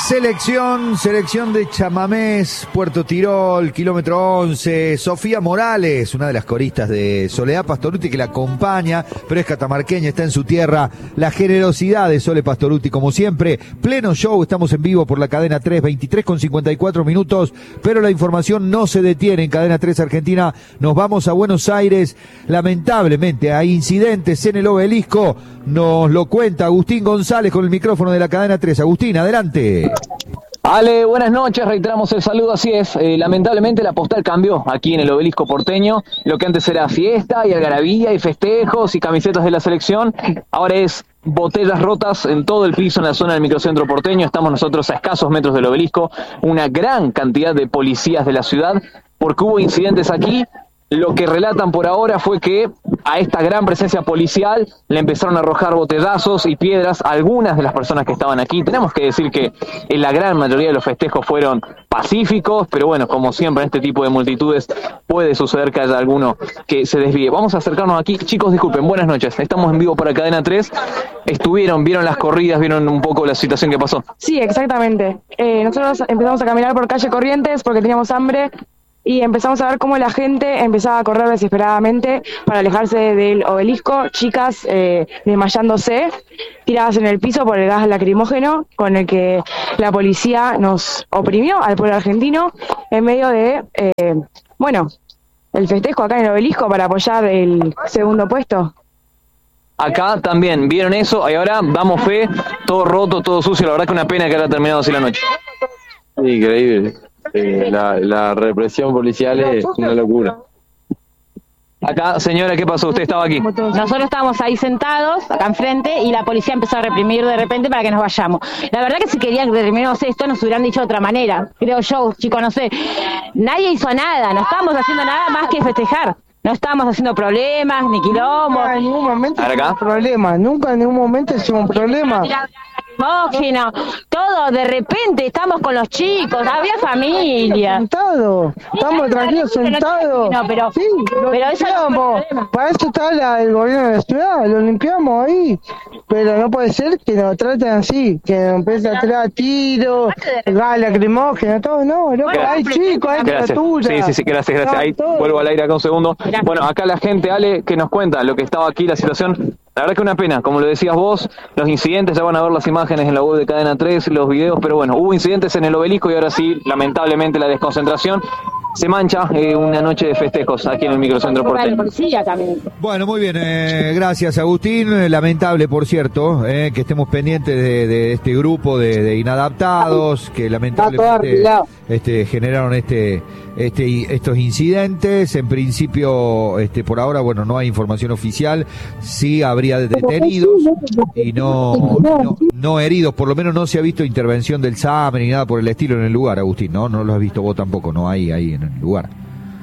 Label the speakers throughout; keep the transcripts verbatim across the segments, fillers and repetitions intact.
Speaker 1: Selección, selección de chamamés, Puerto Tirol, kilómetro once, Sofía Morales, una de las coristas de Soledad Pastorutti que la acompaña, pero es catamarqueña, está en su tierra, la generosidad de Sole Pastorutti como siempre, pleno show, estamos en vivo por la Cadena tres, veintitrés con cincuenta y cuatro minutos, pero la información no se detiene en Cadena tres Argentina, nos vamos a Buenos Aires, lamentablemente hay incidentes en el Obelisco, nos lo cuenta Agustín González con el micrófono de la Cadena tres. Agustín, adelante.
Speaker 2: Ale, buenas noches, reiteramos el saludo, así es, eh, lamentablemente la postal cambió aquí en el Obelisco porteño, lo que antes era fiesta y algarabía y festejos y camisetas de la selección, ahora es botellas rotas en todo el piso en la zona del microcentro porteño, estamos nosotros a escasos metros del Obelisco, una gran cantidad de policías de la ciudad, porque hubo incidentes aquí. Lo que relatan por ahora fue que a esta gran presencia policial le empezaron a arrojar botellazos y piedras a algunas de las personas que estaban aquí. Tenemos que decir que en la gran mayoría de los festejos fueron pacíficos, pero bueno, como siempre en este tipo de multitudes puede suceder que haya alguno que se desvíe. Vamos a acercarnos aquí. Chicos, disculpen, buenas noches. Estamos en vivo para Cadena tres. Estuvieron, vieron las corridas, vieron un poco la situación que pasó.
Speaker 3: Sí, exactamente. Eh, nosotros empezamos a caminar por calle Corrientes porque teníamos hambre. Y empezamos a ver cómo la gente empezaba a correr desesperadamente para alejarse del Obelisco, chicas eh, desmayándose, tiradas en el piso por el gas lacrimógeno con el que la policía nos oprimió al pueblo argentino en medio de, eh, bueno, el festejo acá en el Obelisco para apoyar el segundo puesto.
Speaker 2: Acá también vieron eso, y ahora damos fe, todo roto, todo sucio, la verdad que una pena que haya terminado así la noche.
Speaker 4: Increíble. Eh, la, la represión policial es una locura.
Speaker 2: Acá, señora, ¿qué pasó? ¿Usted estaba aquí?
Speaker 5: Nosotros estábamos ahí sentados, acá enfrente, y la policía empezó a reprimir de repente para que nos vayamos. La verdad que si querían que terminemos esto, nos hubieran dicho de otra manera. Creo yo, chicos, no sé. Nadie hizo nada, no estábamos haciendo nada más que festejar. No estábamos haciendo problemas, ni quilombos.
Speaker 6: Nunca en ningún momento
Speaker 2: hicimos
Speaker 6: un problema, nunca en ningún momento hicimos un problema.
Speaker 5: Lacrimógeno, todo, de repente estamos con los chicos, había familia.
Speaker 6: Sentado, estamos tranquilos sentados.
Speaker 5: No, pero,
Speaker 6: sí, lo
Speaker 5: pero eso
Speaker 6: limpiamos.
Speaker 5: No,
Speaker 6: para eso está la, el gobierno de la ciudad, lo limpiamos ahí. Pero no puede ser que nos traten así, que nos empiecen a tirar tiros, gas lacrimógeno, todo, no, loco, hay chicos, hay criaturas.
Speaker 2: Sí, sí, sí, gracias, gracias. Ahí vuelvo al aire acá un segundo. Bueno, acá la gente, Ale, que nos cuenta lo que estaba aquí, la situación. La verdad que una pena, como lo decías vos, los incidentes, ya van a ver las imágenes en la web de Cadena tres, los videos, pero bueno, hubo incidentes en el Obelisco y ahora sí, lamentablemente la desconcentración. Se mancha eh, una noche de festejos aquí en el microcentro porteño.
Speaker 1: Bueno, muy bien, eh, gracias Agustín. Lamentable, por cierto, eh, que estemos pendientes de, de este grupo de, de inadaptados que lamentablemente este, generaron este, este, estos incidentes. En principio, este, por ahora, bueno, no hay información oficial. Sí habría detenidos y no, no, no heridos. Por lo menos no se ha visto intervención del S A M ni nada por el estilo en el lugar, Agustín. No, no lo has visto vos tampoco. No hay ahí en el lugar.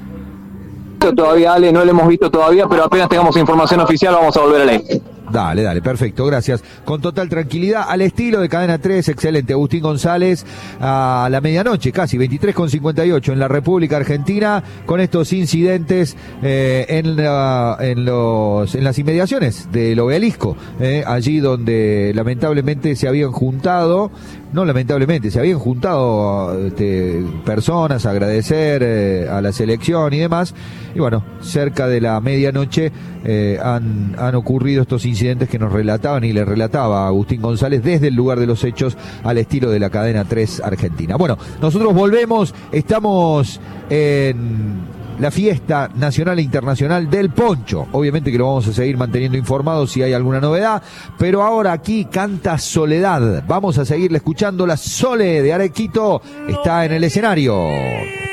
Speaker 2: Todavía, Ale, no lo hemos visto todavía, pero apenas tengamos información oficial vamos a volver a leer.
Speaker 1: Dale, dale, perfecto, gracias. Con total tranquilidad, al estilo de Cadena tres, excelente. Agustín González, a la medianoche, casi, veintitrés con cincuenta y ocho, en la República Argentina, con estos incidentes eh, en, la, en, los, en las inmediaciones del Obelisco, eh, allí donde lamentablemente se habían juntado, no lamentablemente, se habían juntado este, personas a agradecer eh, a la selección y demás, y bueno, cerca de la medianoche eh, han, han ocurrido estos incidentes incidentes que nos relataban y le relataba Agustín González desde el lugar de los hechos al estilo de la Cadena tres Argentina. Bueno, nosotros volvemos, estamos en la fiesta nacional e internacional del poncho. Obviamente que lo vamos a seguir manteniendo informado si hay alguna novedad, pero ahora aquí canta Soledad. Vamos a seguirle escuchando. La Sole de Arequito está en el escenario.